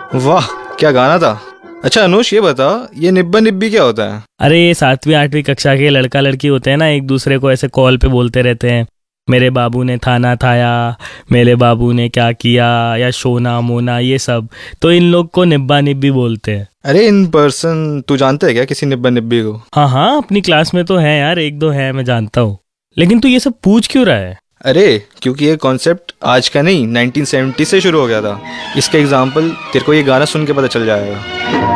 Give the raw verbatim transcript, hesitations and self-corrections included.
वाह, क्या गाना था। अच्छा अनुष, ये बता, ये निब्बा निब्बी क्या होता है? अरे ये सातवीं आठवीं कक्षा के लड़का लड़की होते हैं ना, एक दूसरे को ऐसे कॉल पे बोलते रहते हैं, मेरे बाबू ने थाना थाया, मेरे बाबू ने क्या किया, या शोना मोना, ये सब। तो इन लोग को निब्बा निब्बी बोलते हैं। अरे इन पर्सन तू जानता है क्या किसी निब्बा निब्बी को? हाँ हाँ, अपनी क्लास में तो है यार, एक दो है, मैं जानता हूँ। लेकिन तू ये सब पूछ क्यों रहा है? अरे क्योंकि ये कॉन्सेप्ट आज का नहीं, नाइनटीन सेवेंटी से शुरू हो गया था। इसका एग्जाम्पल तेरे को ये गाना सुन के पता चल जाएगा।